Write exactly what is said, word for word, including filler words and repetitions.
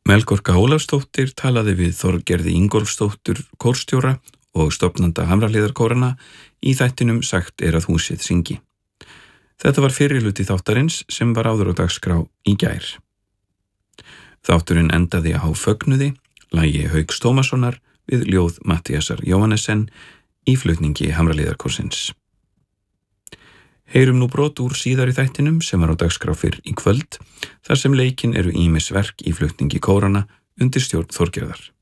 Melkorka Ólafsdóttir talaði við Þorgerði Ingólfsdóttur kórstjóra og stofnanda Hamrahlíðarkóranna í þættinum Sagt er að húsið syngi. Þetta var fyrri hluti þáttarins sem var áður á dagskrá í gær. Þátturinn endaði á Fögnuði, lagi Hauks Tómassonar við ljóð Matthíasar Jóhannesen í flutningi Hamrahlíðarkórsins. Heyrum nú brot úr síðari þættinum sem var á dagskrá fyrr í kvöld, þar sem leikin eru ýmis verk í flutningi kóranna undir stjórn Þorgerðar.